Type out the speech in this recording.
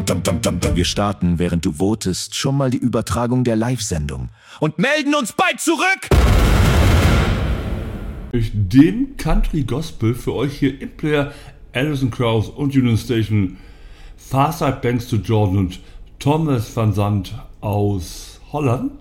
Wir starten, während du votest, schon mal die Übertragung der Live-Sendung und melden uns bald zurück! Dem Country Gospel für euch hier im Player Alison Krauss und Union Station, Farside Banks to Jordan und Thomas van Zandt aus Holland.